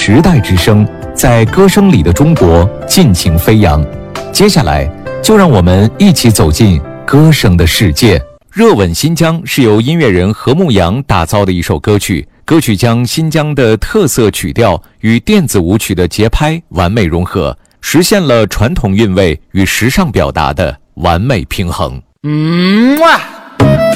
时代之声，在歌声里的中国尽情飞扬。接下来，就让我们一起走进歌声的世界。热吻新疆是由音乐人何牧阳打造的一首歌曲，歌曲将新疆的特色曲调与电子舞曲的节拍完美融合，实现了传统韵味与时尚表达的完美平衡。